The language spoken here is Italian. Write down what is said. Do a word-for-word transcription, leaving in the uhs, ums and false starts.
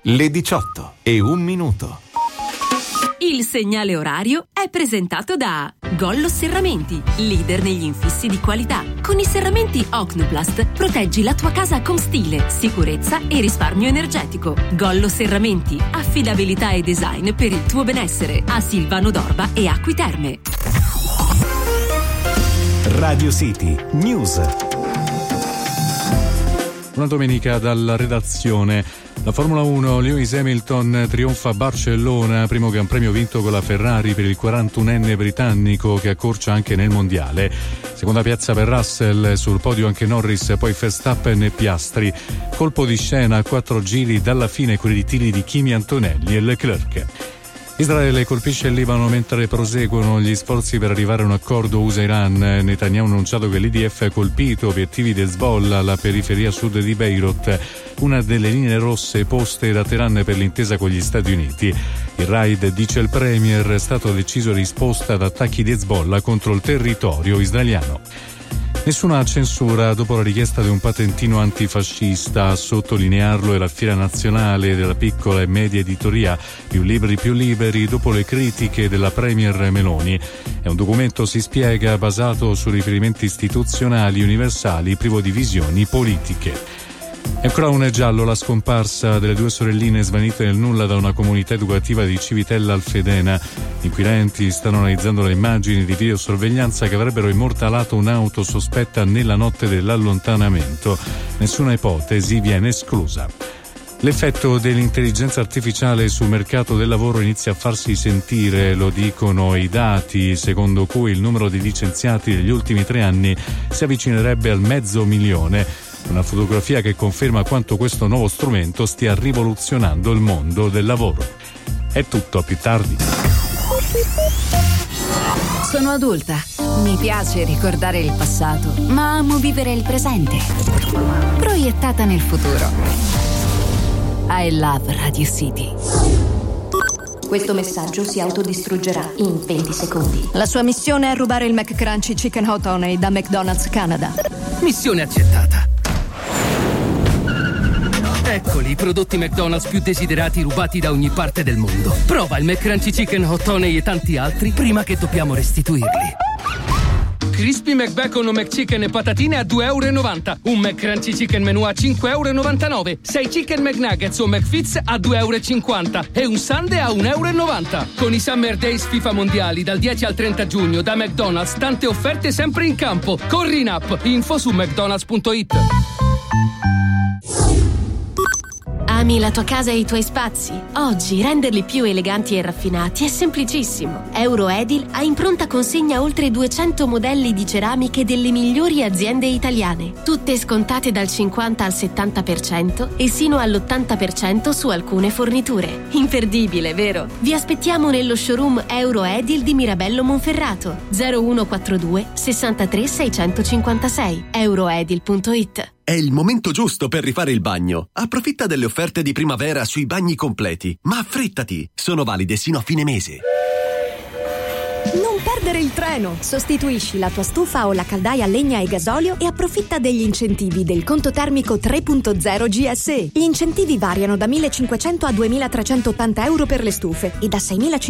Le diciotto e un minuto. Il segnale orario è presentato da Gollo Serramenti, leader negli infissi di qualità. Con i serramenti Ocnoplast proteggi la tua casa con stile, sicurezza e risparmio energetico. Gollo Serramenti, affidabilità e design per il tuo benessere. A Silvano d'Orba e Acqui Terme. Radio City News. Una domenica dalla redazione. La Formula uno, Lewis Hamilton trionfa a Barcellona, primo Gran Premio vinto con la Ferrari per il quarantunenne britannico che accorcia anche nel mondiale. Seconda piazza per Russell, sul podio anche Norris, poi Verstappen e Piastri. Colpo di scena a quattro giri dalla fine con i ritiri di Kimi Antonelli e Leclerc. Israele colpisce il Libano mentre proseguono gli sforzi per arrivare a un accordo U S A-Iran. Netanyahu ha annunciato che l'I D F ha colpito obiettivi di Hezbollah alla periferia sud di Beirut, una delle linee rosse poste da Teheran per l'intesa con gli Stati Uniti. Il raid, dice il premier, è stato deciso in risposta ad attacchi di Hezbollah contro il territorio israeliano. Nessuna censura dopo la richiesta di un patentino antifascista. A sottolinearlo è la Fiera Nazionale della Piccola e Media Editoria, più libri più liberi, dopo le critiche della premier Meloni. È un documento, si spiega, basato su riferimenti istituzionali universali, privo di visioni politiche. E ancora un giallo, la scomparsa delle due sorelline svanite nel nulla da una comunità educativa di Civitella Alfedena. Gli inquirenti stanno analizzando le immagini di videosorveglianza che avrebbero immortalato un'auto sospetta nella notte dell'allontanamento. Nessuna ipotesi viene esclusa. L'effetto dell'intelligenza artificiale sul mercato del lavoro inizia a farsi sentire, lo dicono i dati, secondo cui il numero di licenziati negli ultimi tre anni si avvicinerebbe al mezzo milione. Una fotografia che conferma quanto questo nuovo strumento stia rivoluzionando il mondo del lavoro. È tutto, a più tardi. Sono adulta. Mi piace ricordare il passato, ma amo vivere il presente. Proiettata nel futuro. I love Radio City. Questo messaggio si autodistruggerà in venti secondi. La sua missione è rubare il McCrunchy Chicken Hot Honey da McDonald's Canada. Missione accettata. Eccoli i prodotti McDonald's più desiderati rubati da ogni parte del mondo. Prova il McCrunchy Chicken Hot Honey e tanti altri prima che dobbiamo restituirli. Crispy McBacon o McChicken e patatine a due euro e novanta. Un McCrunchy Chicken Menù a cinque euro e novantanove. sei Chicken McNuggets o McFits a due euro e cinquanta. E un sundae a un euro e novanta. Con i Summer Days FIFA Mondiali dal dieci al trenta giugno da McDonald's, tante offerte sempre in campo. Corri in app. Info su mcdonalds punto it. Ami la tua casa e i tuoi spazi? Oggi renderli più eleganti e raffinati è semplicissimo. Euroedil ha in pronta consegna oltre duecento modelli di ceramiche delle migliori aziende italiane, tutte scontate dal cinquanta al settanta per cento e sino all'ottanta per cento su alcune forniture. Imperdibile, vero? Vi aspettiamo nello showroom Euroedil di Mirabello Monferrato, zero uno quattro due sessantatré seicentocinquantasei, euroedil punto it. È il momento giusto per rifare il bagno. Approfitta delle offerte di primavera sui bagni completi. Ma affrettati! Sono valide sino a fine mese. Non perdere il treno! Sostituisci la tua stufa o la caldaia a legna e gasolio e approfitta degli incentivi del conto termico tre punto zero G S E. Gli incentivi variano da millecinquecento a duemilatrecentottanta euro per le stufe e da seimilacinquecento